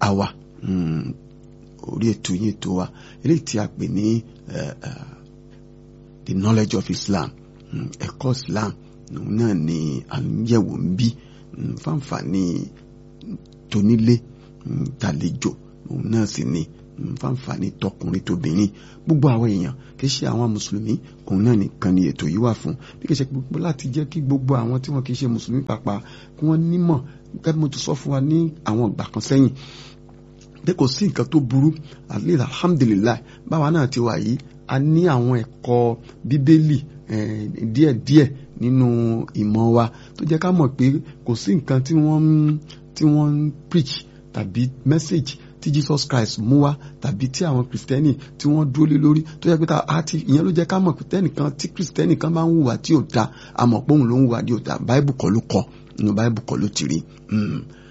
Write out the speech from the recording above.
àwa orí ètò yín ètò wa eléyìí tí a pè ní the knowledge of Islam, ẹ̀kọ́ Islam náà ni à ń yẹ̀wò ń bí fáǹfààní tónílé tàlejò náà sì ni fáǹfààní tọkùnrin tóbìnrin gbogbo àwọn èèyàn kì í ṣe àwọn mùsùlùmí òun náà nìkan ni ètò yìí wà fún bí kì í ṣe gbogbo láti jẹ́ kí gbogbo àwọn tí wọ́n kì í ṣe mùsùlùmí pàápàá kí wọ́n nímọ̀ gẹ́gẹ́ bí mo ti sọ fún wa ní àwọn ìgbà kan sẹ́yìn pé kò sí nǹkan tó burú alhamdulillah báwa náà ti wà yìí a ní àwọn ẹ̀kọ́ bíbélì díẹ̀díẹ̀ nínú ìmọ̀ wa tó jẹ́ ká mọ̀ pé kò sí nǹkan tí wọ́n ń preach tàbí message tí Jesus Christ mú wá tàbí tí àwọn kìrìsìtẹ́nì tí wọ́n dúró lé lórí tó jẹ́ pé ìyẹn ló jẹ́ ká mọ̀ tí kìrìsìtẹ́nì kan bá ń hùwà tí ò da àmọ́ pé òun ló ń hùwà tí ò da báíbù kọ́ ló kọ́ nínú báíbù kọ́ ló ti rí.